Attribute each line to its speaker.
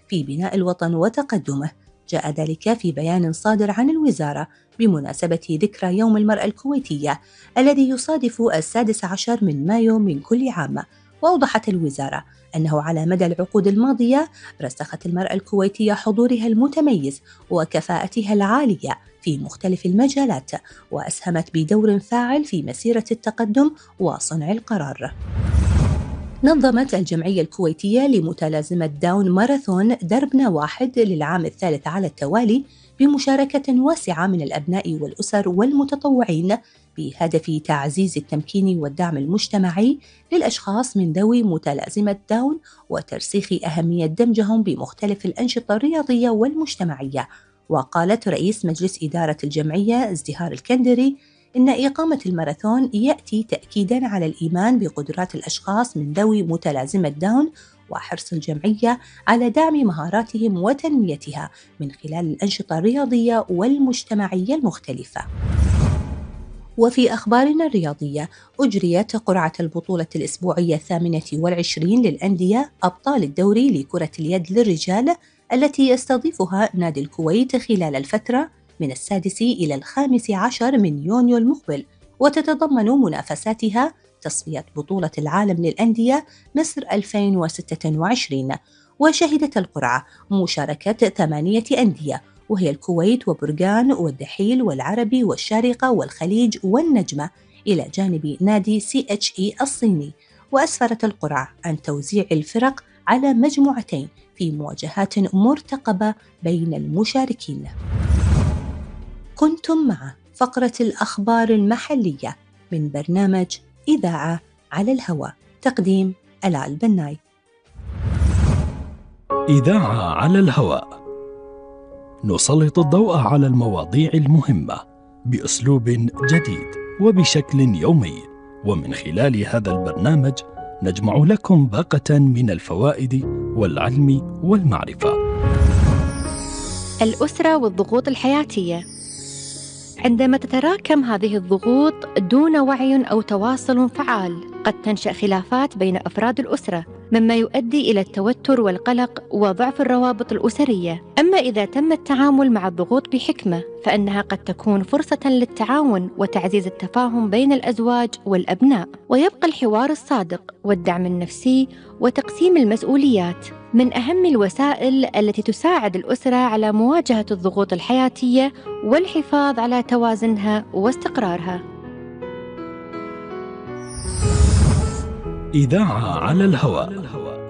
Speaker 1: في بناء الوطن وتقدمه. جاء ذلك في بيان صادر عن الوزارة بمناسبة ذكرى يوم المرأة الكويتية الذي يصادف 16 من مايو من كل عام. وأوضحت الوزارة أنه على مدى العقود الماضية رسخت المرأة الكويتية حضورها المتميز وكفاءتها العالية في مختلف المجالات، وأسهمت بدور فاعل في مسيرة التقدم وصنع القرار. نظمت الجمعية الكويتية لمتلازمة داون ماراثون دربنا واحد للعام الثالث على التوالي بمشاركة واسعة من الأبناء والأسر والمتطوعين بهدف تعزيز التمكين والدعم المجتمعي للأشخاص من ذوي متلازمة داون وترسيخ أهمية دمجهم بمختلف الأنشطة الرياضية والمجتمعية. وقالت رئيس مجلس إدارة الجمعية ازدهار الكندري إن إقامة الماراثون يأتي تأكيداً على الإيمان بقدرات الأشخاص من ذوي متلازمة داون وحرص الجمعية على دعم مهاراتهم وتنميتها من خلال الأنشطة الرياضية والمجتمعية المختلفة. وفي أخبارنا الرياضية، أجريت قرعة البطولة الأسبوعية 28 للأندية أبطال الدوري لكرة اليد للرجال التي يستضيفها نادي الكويت خلال الفترة من 6 إلى 15 من يونيو المقبل، وتتضمن منافساتها تصفية بطولة العالم للأندية مصر 2026. وشهدت القرعة مشاركة 8 أندية وهي الكويت وبرغان والدحيل والعربي والشارقة والخليج والنجمة إلى جانب نادي CHE الصيني. وأسفرت القرعة عن توزيع الفرق على مجموعتين في مواجهات مرتقبة بين المشاركين. كنتم مع فقرة الأخبار المحلية من برنامج إذاعة على الهواء، تقديم ألاء البناي.
Speaker 2: إذاعة على الهواء، نسلط الضوء على المواضيع المهمة بأسلوب جديد وبشكل يومي، ومن خلال هذا البرنامج نجمع لكم باقة من الفوائد والعلم والمعرفة.
Speaker 3: الأسرة والضغوط الحياتية. عندما تتراكم هذه الضغوط دون وعي أو تواصل فعال قد تنشأ خلافات بين أفراد الأسرة، مما يؤدي إلى التوتر والقلق وضعف الروابط الأسرية. أما إذا تم التعامل مع الضغوط بحكمة فإنها قد تكون فرصة للتعاون وتعزيز التفاهم بين الأزواج والأبناء، ويبقى الحوار الصادق والدعم النفسي وتقسيم المسؤوليات من أهم الوسائل التي تساعد الأسرة على مواجهة الضغوط الحياتية والحفاظ على توازنها واستقرارها.
Speaker 2: إذاعة على الهواء.